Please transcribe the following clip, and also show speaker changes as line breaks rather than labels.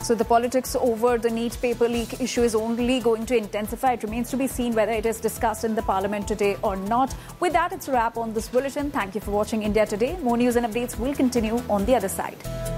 So the politics over the NEET paper leak issue is only going to intensify. It remains to be seen whether it is discussed in the parliament today or not. With that, it's a wrap on this bulletin. Thank you for watching India Today. More news and updates will continue on the other side.